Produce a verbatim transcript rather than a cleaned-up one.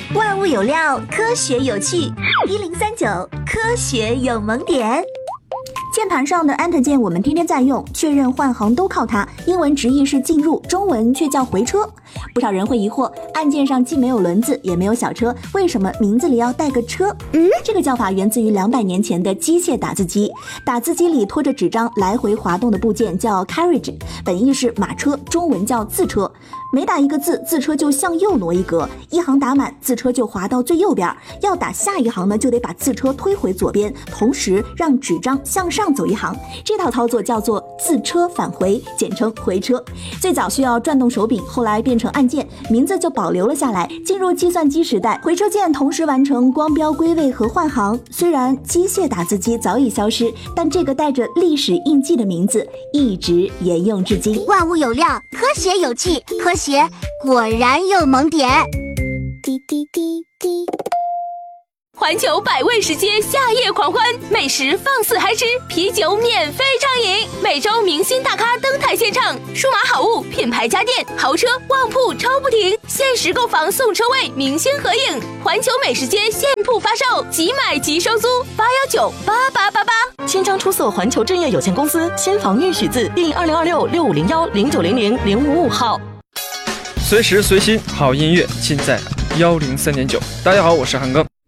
万物有料，科学有趣。一零三九，科学有萌点。键盘上的 Enter 键我们天天在用，确认换行都靠它。英文直译是进入，中文却叫回车。不少人会疑惑，按键上既没有轮子也没有小车，为什么名字里要带个车？嗯，这个叫法源自于两百年前的机械打字机。打字机里拖着纸张来回滑动的部件叫 carriage， 本意是马车，中文叫字车。每打一个字，字车就向右挪一格，一行打满，字车就滑到最右边。要打下一行呢，就得把字车推回左边，同时让纸张向上走一行。这套操作叫做字车返回，简称回车。最早需要转动手柄，后来变成按键，名字就保留了下来。进入计算机时代，回车键同时完成光标归位和换行。虽然机械打字机早已消失，但这个带着历史印记的名字一直沿用至今。 万物有料，科学有趣，科学果然有萌点。滴滴滴滴。 环球百味食街夏夜狂欢，美食放肆嗨吃，啤酒免费畅饮，每周明星大咖登台献唱，数码好物、品牌家电、豪车、旺铺抽不停，限时购房送车位，明星合影。环球美食街现铺发售，即买即收租，八幺九八八八八。 新疆出色环球置业有限公司新房预许字第二零二六六五零幺零九零零零五五号。 随时随心好音乐尽在幺零三点九。大家好，我是韩庚。